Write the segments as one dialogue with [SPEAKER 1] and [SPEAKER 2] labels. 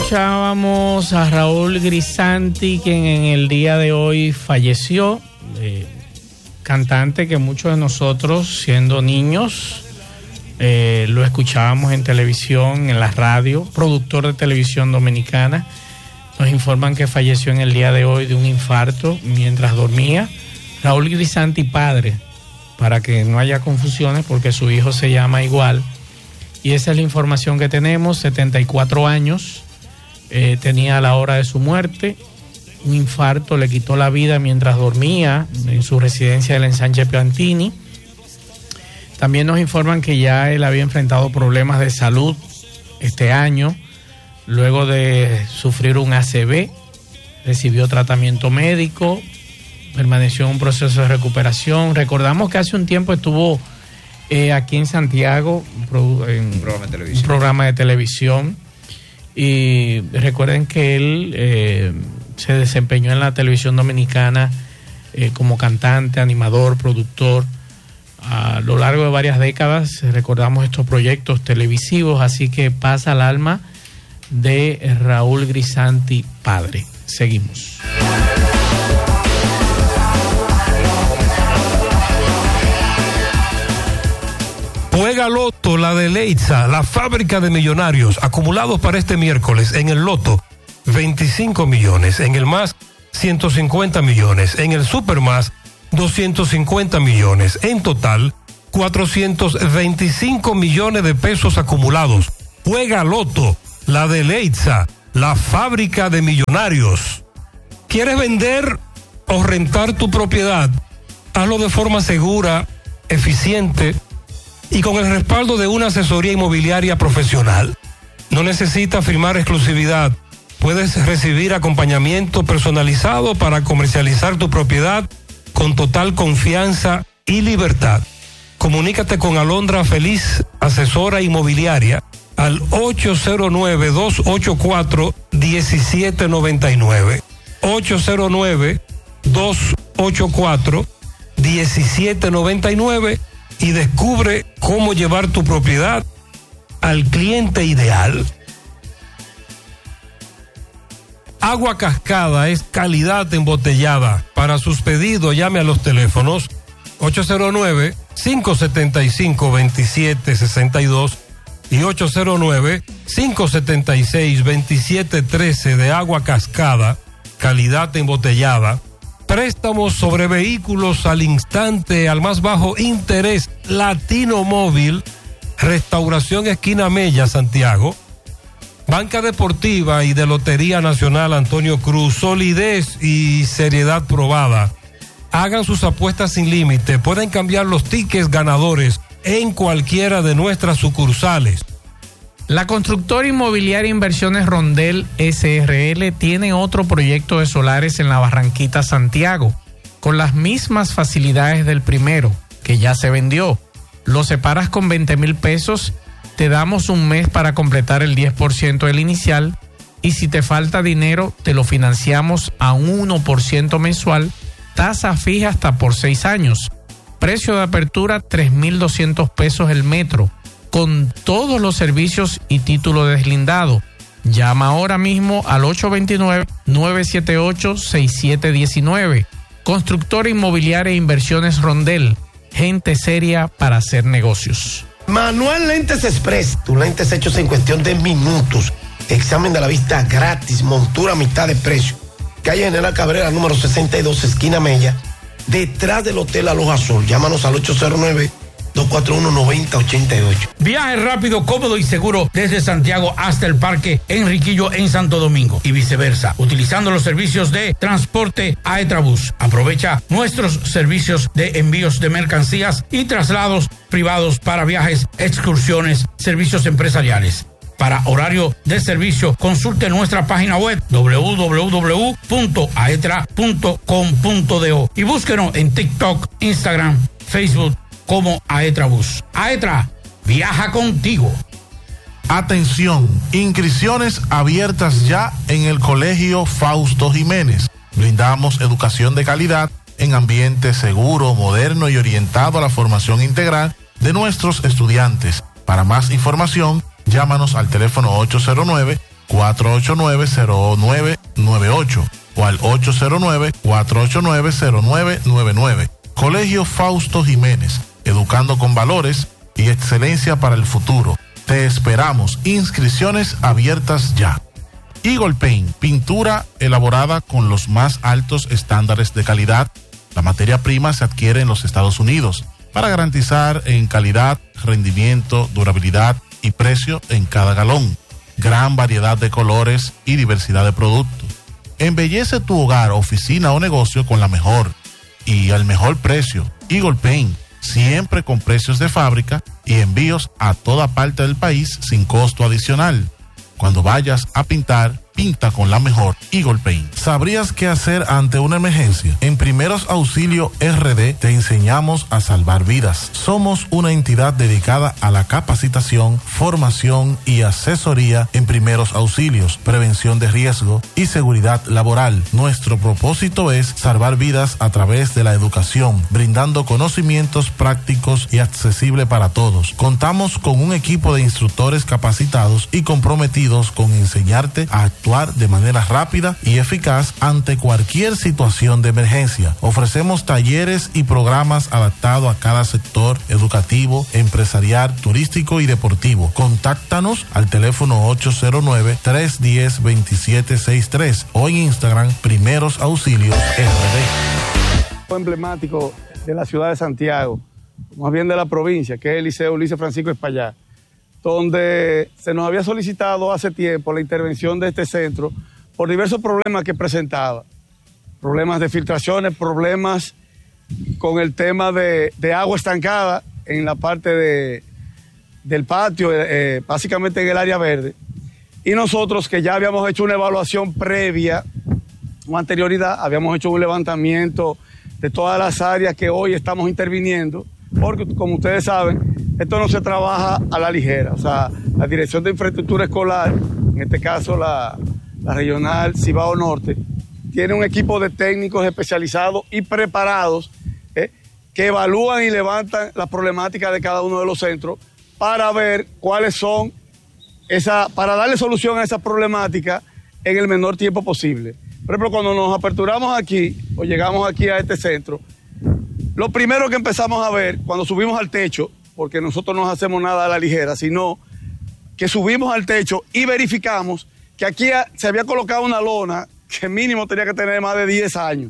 [SPEAKER 1] Escuchábamos a Raúl Grisanti, quien en el día de hoy falleció, cantante que muchos de nosotros, siendo niños, lo escuchábamos en televisión, en la radio, productor de televisión dominicana. Nos informan que falleció en el día de hoy de un infarto mientras dormía. Raúl Grisanti padre, para que no haya confusiones, porque su hijo se llama igual. Y esa es la información que tenemos. 74 años, tenía a la hora de su muerte. Un infarto le quitó la vida mientras dormía en su residencia del Ensanche Piantini. También nos informan que ya él había enfrentado problemas de salud este año, luego de sufrir un ACV, recibió tratamiento médico, permaneció en un proceso de recuperación. Recordamos que hace un tiempo estuvo aquí en Santiago en un programa de televisión, y recuerden que él se desempeñó en la televisión dominicana como cantante, animador, productor a lo largo de varias décadas. Recordamos estos proyectos televisivos, así que pasa al alma de Raúl Grisanti padre. Seguimos.
[SPEAKER 2] Juega Loto, la de Leitza, la fábrica de millonarios, acumulados para este miércoles. En el Loto, 25 millones. En el Más, 150 millones. En el Super Más, 250 millones. En total, 425 millones de pesos acumulados. Juega Loto, la de Leitza, la fábrica de millonarios. ¿Quieres vender o rentar tu propiedad? Hazlo de forma segura, eficiente y con el respaldo de una asesoría inmobiliaria profesional. No necesitas firmar exclusividad. Puedes recibir acompañamiento personalizado para comercializar tu propiedad con total confianza y libertad. Comunícate con Alondra Feliz, asesora inmobiliaria, al 809-284-1799. 809-284-1799 y descubre cómo llevar tu propiedad al cliente ideal. Agua Cascada es calidad embotellada. Para sus pedidos llame a los teléfonos 809-575-2762 y 809-576-2713 de Agua Cascada, calidad embotellada. Préstamos sobre vehículos al instante, al más bajo interés. Latino Móvil, Restauración Esquina Mella, Santiago. Banca Deportiva y de Lotería Nacional Antonio Cruz, solidez y seriedad probada. Hagan sus apuestas sin límite, pueden cambiar los tickets ganadores en cualquiera de nuestras sucursales.
[SPEAKER 1] La constructora inmobiliaria Inversiones Rondel SRL tiene otro proyecto de solares en la Barranquita, Santiago, con las mismas facilidades del primero, que ya se vendió. Lo separas con 20,000 pesos, te damos un mes para completar el 10% del inicial, y si te falta dinero, te lo financiamos a un 1% mensual, tasa fija hasta por 6 años. Precio de apertura, 3,200 pesos el metro, con todos los servicios y título deslindado. Llama ahora mismo al 829-978-6719. Constructora Inmobiliaria e Inversiones Rondel. Gente seria para hacer negocios.
[SPEAKER 3] Manuel Lentes Express, tus lentes hechos en cuestión de minutos. Examen de la vista gratis, montura a mitad de precio. Calle General Cabrera, número 62, esquina Mella, detrás del Hotel Aloha Sol. Llámanos al 809-241-9088.
[SPEAKER 4] Viaje rápido, cómodo y seguro desde Santiago hasta el Parque Enriquillo en Santo Domingo y viceversa, utilizando los servicios de transporte Aetrabús. Aprovecha nuestros servicios de envíos de mercancías y traslados privados para viajes, excursiones, servicios empresariales. Para horario de servicio, consulte nuestra página web www.aetra.com.do y búsquenos en TikTok, Instagram, Facebook como Aetrabús. Aetra, viaja contigo.
[SPEAKER 5] Atención, inscripciones abiertas ya en el Colegio Fausto Jiménez. Brindamos educación de calidad en ambiente seguro, moderno y orientado a la formación integral de nuestros estudiantes. Para más información, llámanos al teléfono 809-489-0998 o al 809-489-0999. Colegio Fausto Jiménez, educando con valores y excelencia para el futuro. Te esperamos. Inscripciones abiertas ya. Eagle Paint, pintura elaborada con los más altos estándares de calidad. La materia prima se adquiere en los Estados Unidos para garantizar en calidad, rendimiento, durabilidad y precio en cada galón. Gran variedad de colores y diversidad de productos. Embellece tu hogar, oficina o negocio con la mejor y al mejor precio. Eagle Paint, siempre con precios de fábrica y envíos a toda parte del país sin costo adicional. Cuando vayas a pintar, pinta con la mejor Eagle Paint. ¿Sabrías qué hacer ante una emergencia? En Primeros Auxilio RD te enseñamos a salvar vidas. Somos una entidad dedicada a la capacitación, formación y asesoría en primeros auxilios, prevención de riesgo y seguridad laboral. Nuestro propósito es salvar vidas a través de la educación, brindando conocimientos prácticos y accesibles para todos. Contamos con un equipo de instructores capacitados y comprometidos con enseñarte a actuar de manera rápida y eficaz ante cualquier situación de emergencia. Ofrecemos talleres y programas adaptados a cada sector educativo, empresarial, turístico y deportivo. Contáctanos al teléfono 809-310-2763 o en Instagram Primeros Auxilios RD.
[SPEAKER 6] Emblemático de la ciudad de Santiago, más bien de la provincia, que es el Liceo Ulises Francisco Espaillat, donde se nos había solicitado hace tiempo la intervención de este centro por diversos problemas que presentaba. Problemas de filtraciones, problemas con el tema de agua estancada en la parte del patio, básicamente en el área verde. Y nosotros, que ya habíamos hecho una evaluación previa, con anterioridad, habíamos hecho un levantamiento de todas las áreas que hoy estamos interviniendo, porque como ustedes saben, esto no se trabaja a la ligera. O sea, la Dirección de Infraestructura Escolar, en este caso la Regional Cibao Norte, tiene un equipo de técnicos especializados y preparados que evalúan y levantan las problemáticas de cada uno de los centros para ver cuáles son para darle solución a esas problemáticas en el menor tiempo posible. Por ejemplo, cuando nos aperturamos aquí o llegamos aquí a este centro, lo primero que empezamos a ver cuando subimos al techo, porque nosotros no hacemos nada a la ligera, sino que subimos al techo y verificamos que aquí se había colocado una lona que mínimo tenía que tener más de 10 años.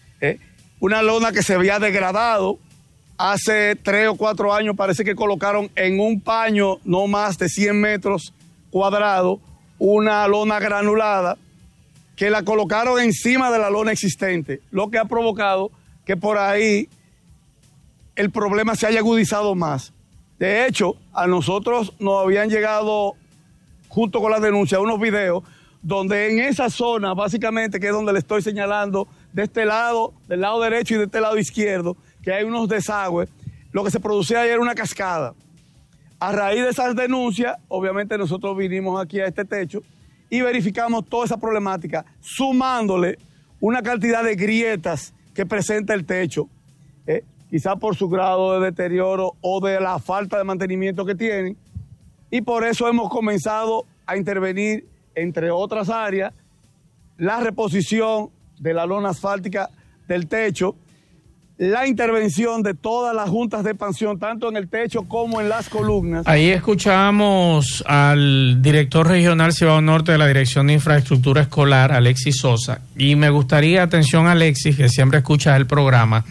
[SPEAKER 6] Una lona que se había degradado. Hace 3 o 4 años parece que colocaron en un paño no más de 100 metros cuadrados una lona granulada que la colocaron encima de la lona existente, lo que ha provocado que por ahí el problema se haya agudizado más. De hecho, a nosotros nos habían llegado, junto con la denuncia, unos videos donde en esa zona, básicamente, que es donde le estoy señalando, de este lado, del lado derecho y de este lado izquierdo, que hay unos desagües, lo que se producía ahí era una cascada. A raíz de esas denuncias, obviamente nosotros vinimos aquí a este techo y verificamos toda esa problemática, sumándole una cantidad de grietas que presenta el techo, quizá por su grado de deterioro o de la falta de mantenimiento que tienen, y por eso hemos comenzado a intervenir, entre otras áreas, la reposición de la lona asfáltica del techo, la intervención de todas las juntas de expansión, tanto en el techo como en las columnas.
[SPEAKER 1] Ahí escuchamos al director regional Cibao Norte de la Dirección de Infraestructura Escolar, Alexis Sosa, y me gustaría, atención Alexis, que siempre escuchas el programa,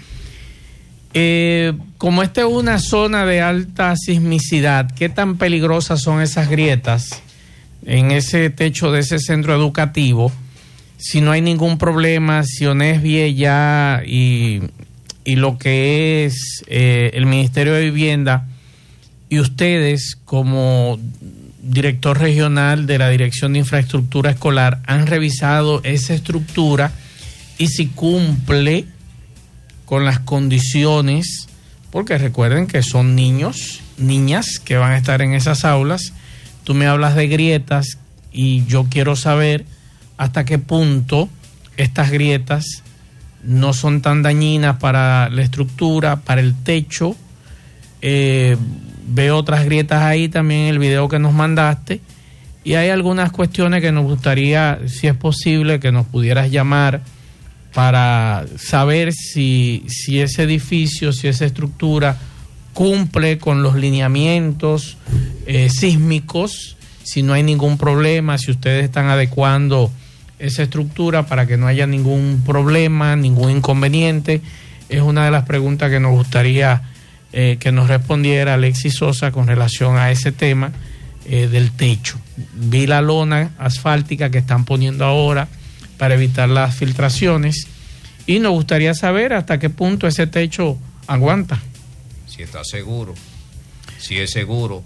[SPEAKER 1] como esta es una zona de alta sismicidad, ¿qué tan peligrosas son esas grietas en ese techo de ese centro educativo? Si no hay ningún problema, si ONESVIE ya y lo que es el Ministerio de Vivienda y ustedes como director regional de la Dirección de Infraestructura Escolar han revisado esa estructura y si cumple con las condiciones, porque recuerden que son niños, niñas que van a estar en esas aulas. Tú me hablas de grietas y yo quiero saber hasta qué punto estas grietas no son tan dañinas para la estructura, para el techo. Veo otras grietas ahí también en el video que nos mandaste, Y hay algunas cuestiones que nos gustaría, si es posible, que nos pudieras llamar para saber si ese edificio, si esa estructura cumple con los lineamientos sísmicos, si no hay ningún problema, si ustedes están adecuando esa estructura para que no haya ningún problema, ningún inconveniente. Es una de las preguntas que nos gustaría que nos respondiera Alexis Sosa con relación a ese tema del techo. Vi la lona asfáltica que están poniendo ahora para evitar las filtraciones y nos gustaría saber hasta qué punto ese techo aguanta.
[SPEAKER 7] Si está seguro, si es seguro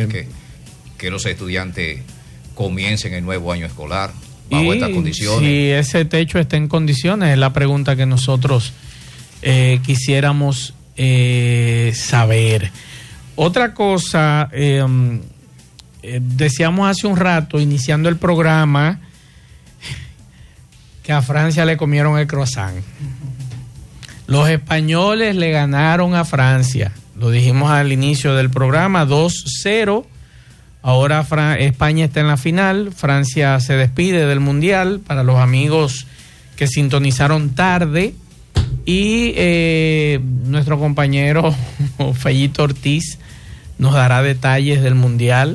[SPEAKER 7] que los estudiantes comiencen el nuevo año escolar bajo estas condiciones.
[SPEAKER 1] Si ese techo está en condiciones, es la pregunta que nosotros quisiéramos saber. Otra cosa, decíamos hace un rato, iniciando el programa, que a Francia le comieron el croissant. Los españoles le ganaron a Francia, lo dijimos al inicio del programa, 2-0. Ahora España está en la final, Francia se despide del Mundial, para los amigos que sintonizaron tarde. Y nuestro compañero Fellito Ortiz nos dará detalles del Mundial.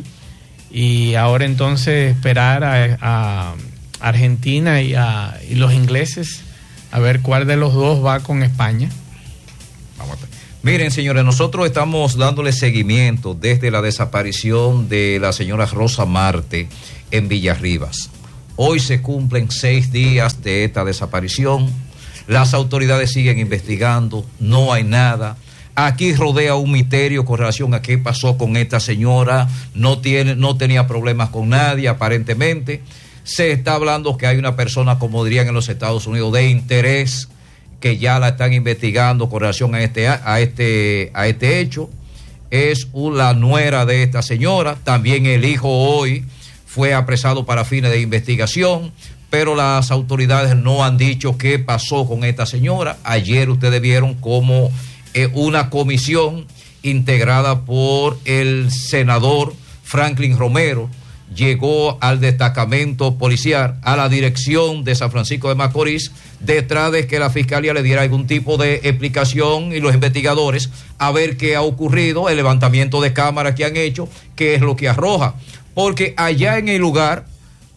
[SPEAKER 1] Y ahora entonces esperar a Argentina y los ingleses a ver cuál de los dos va con España.
[SPEAKER 7] Vamos a ver. Miren, señores, nosotros estamos dándole seguimiento desde la desaparición de la señora Rosa Marte en Villarribas. Hoy se cumplen 6 días de esta desaparición. Las autoridades siguen investigando, no hay nada. Aquí rodea un misterio con relación a qué pasó con esta señora. No tenía problemas con nadie, aparentemente. Se está hablando que hay una persona, como dirían en los Estados Unidos, de interés, que ya la están investigando con relación a este hecho. Es la nuera de esta señora. También el hijo hoy fue apresado para fines de investigación, pero las autoridades no han dicho qué pasó con esta señora. Ayer ustedes vieron cómo una comisión integrada por el senador Franklin Romero llegó al destacamento policial, a la dirección de San Francisco de Macorís, detrás de que la fiscalía le diera algún tipo de explicación y los investigadores a ver qué ha ocurrido, el levantamiento de cámaras que han hecho, qué es lo que arroja. Porque allá en el lugar,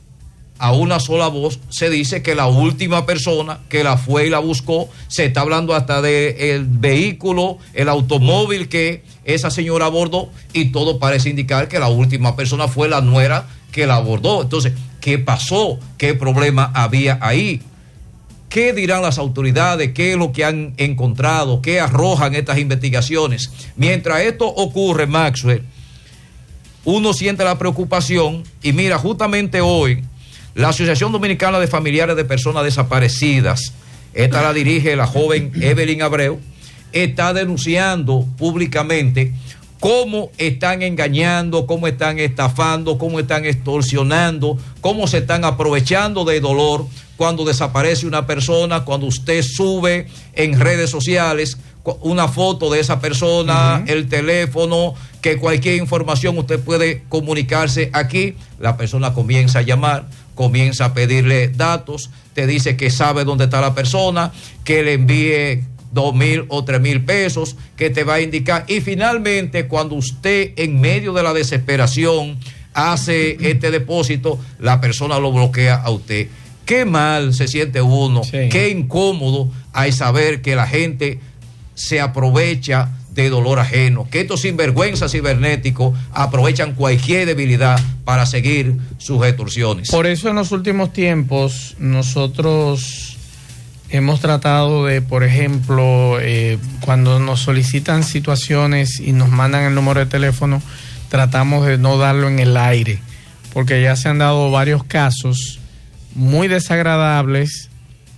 [SPEAKER 7] a una sola voz, se dice que la última persona que la fue y la buscó, se está hablando hasta del vehículo, el automóvil que esa señora abordó, y todo parece indicar que la última persona fue la nuera que la abordó. Entonces, ¿qué pasó? ¿Qué problema había ahí? ¿Qué dirán las autoridades? ¿Qué es lo que han encontrado? ¿Qué arrojan estas investigaciones? Mientras esto ocurre, Maxwell, uno siente la preocupación, y mira, justamente hoy, la Asociación Dominicana de Familiares de Personas Desaparecidas, esta la dirige la joven Evelyn Abreu, está denunciando públicamente cómo están engañando, cómo están estafando, cómo están extorsionando, cómo se están aprovechando de dolor cuando desaparece una persona, cuando usted sube en redes sociales una foto de esa persona, el teléfono, que cualquier información usted puede comunicarse aquí, la persona comienza a llamar, comienza a pedirle datos, te dice que sabe dónde está la persona, que le envíe 2,000 o 3,000 pesos, que te va a indicar, y finalmente cuando usted en medio de la desesperación hace este depósito, la persona lo bloquea a usted. Qué mal se siente uno, sí. Qué incómodo hay saber que la gente se aprovecha de dolor ajeno, que estos sinvergüenzas cibernéticos aprovechan cualquier debilidad para seguir sus extorsiones.
[SPEAKER 1] Por eso en los últimos tiempos nosotros hemos tratado de, por ejemplo, cuando nos solicitan situaciones y nos mandan el número de teléfono, tratamos de no darlo en el aire, porque ya se han dado varios casos muy desagradables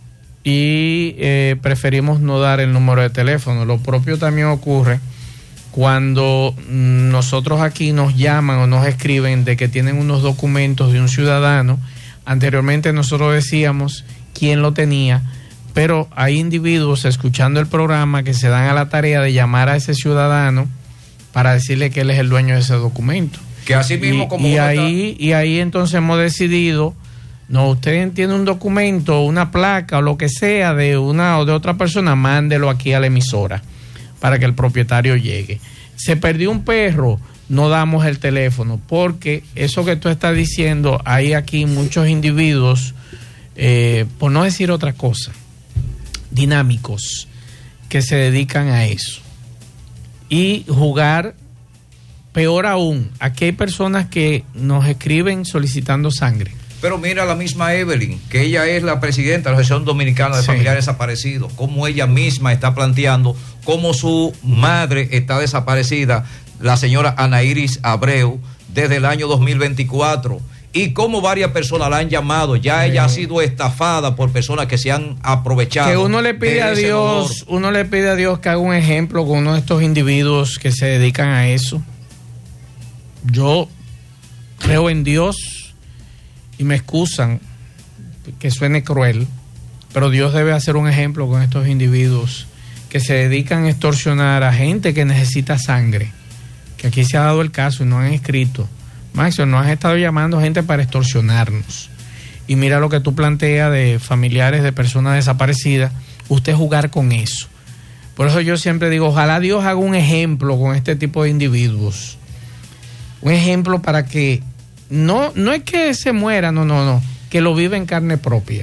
[SPEAKER 1] y preferimos no dar el número de teléfono. Lo propio también ocurre cuando nosotros aquí nos llaman o nos escriben de que tienen unos documentos de un ciudadano. Anteriormente nosotros decíamos quién lo tenía, pero hay individuos escuchando el programa que se dan a la tarea de llamar a ese ciudadano para decirle que él es el dueño de ese documento.
[SPEAKER 7] Que así mismo
[SPEAKER 1] y ahí entonces hemos decidido, no, usted tiene un documento, una placa o lo que sea de una o de otra persona, mándelo aquí a la emisora para que el propietario llegue. Se perdió un perro, no damos el teléfono, porque eso que tú estás diciendo, hay aquí muchos individuos, por no decir otra cosa, dinámicos, que se dedican a eso. Y jugar, peor aún, aquí hay personas que nos escriben solicitando sangre.
[SPEAKER 7] Pero mira la misma Evelyn, que ella es la presidenta de la Asociación Dominicana de Familiares Desaparecidos, cómo ella misma está planteando cómo su madre está desaparecida, la señora Ana Iris Abreu, desde el año 2024, y cómo varias personas la han llamado, ya ella ha sido estafada por personas que se han aprovechado.
[SPEAKER 1] Que uno le pide a Dios, que haga un ejemplo con uno de estos individuos que se dedican a eso. Yo creo en Dios y me excusan que suene cruel, pero Dios debe hacer un ejemplo con estos individuos que se dedican a extorsionar a gente que necesita sangre, que aquí se ha dado el caso y no han escrito. Maxo, nos has estado llamando gente para extorsionarnos. Y mira lo que tú planteas de familiares de personas desaparecidas, usted jugar con eso. Por eso yo siempre digo, ojalá Dios haga un ejemplo con este tipo de individuos. Un ejemplo para que no es que se muera, no, que lo viva en carne propia.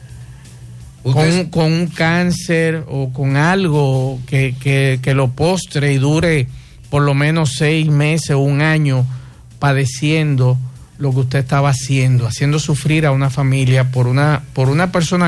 [SPEAKER 1] Con un cáncer o con algo que lo postre y dure por lo menos 6 meses o un año padeciendo lo que usted estaba haciendo sufrir a una familia por una persona